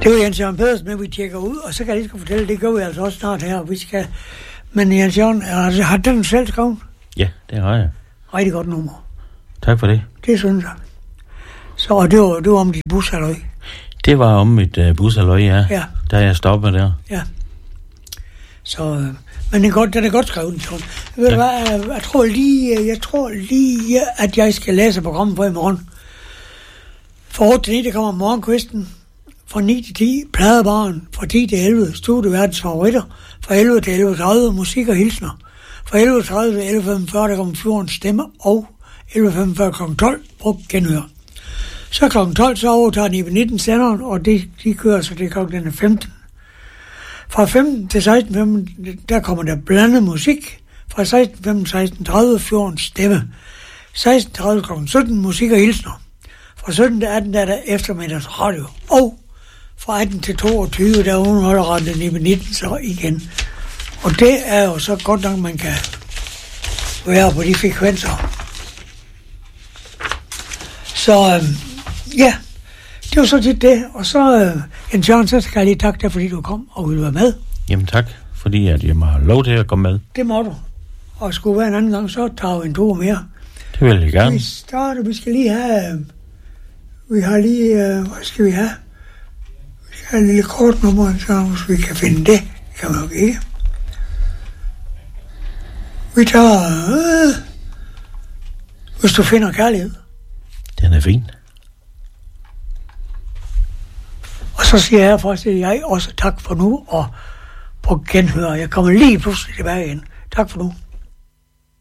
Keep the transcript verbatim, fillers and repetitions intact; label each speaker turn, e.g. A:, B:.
A: Det var Jens Jørgen Pedersen, når vi tjekker ud, og så kan jeg lige skal fortælle, det gør vi altså også snart her, vi skal... Men Jens Jørgen, har, har den selv skrevet?
B: Ja, det har jeg.
A: Rigtig godt nummer.
B: Tak for det.
A: Det synes jeg. Så og det var, det var om dit bushalløj.
B: Det var om mit uh, bushalløj, ja.
A: Ja.
B: Da jeg stoppede der.
A: Ja. Så, øh, men det er godt, den er godt skrevet, John. Ved du hvad, jeg, jeg tror lige, jeg tror lige, at jeg skal læse programmet for i morgen. For otte til ni, der kommer morgenkvisten. Fra ni til ti, pladebaren. Fra ti til elleve, studieverdens favoritter. Fra elleve til elleve tredive, musik og hilsner. Fra elleve tredive til elleve femogfyrre, der kommer fjordens stemme. Og elleve femogfyrre klokken tolv, brug genhør. Så klokken tolv, så overtager Nibe nitten senderen, og de, de kører så det klokken femten. Fra femten til seksten femten, der kommer der blandet musik. Fra seksten femten til seksten tredive, fjordens stemme. seksten tredive klokken sytten, musik og hilsner. Fra sytten til atten, der er der eftermiddags radio. Og fra atten til toogtyve, der underholder Radio Nibe nitten så igen. Og det er jo så godt nok, man kan være på de frekvenser. Så øhm, ja, det var så tit det. Og så, øh, Jens Jørgen, så skal jeg lige takke dig, fordi du kom og ville være med.
B: Jamen tak, fordi at jeg må have lov til at komme med.
A: Det må du. Og skulle være en anden gang, så tager vi en tur mere.
B: Det vil jeg gerne.
A: Vi starter, vi skal lige have... Øh, vi har lige... Øh, hvad skal vi have? Vi skal have en lille kortnummer, så hvis vi kan finde det. Det kan man jo ikke. Vi tager... Øh, hvis du finder kærlighed.
B: Den er fin.
A: Og så siger jeg først, at jeg også tak for nu, og på genhør. Jeg kommer lige pludselig tilbage igen. Tak for nu.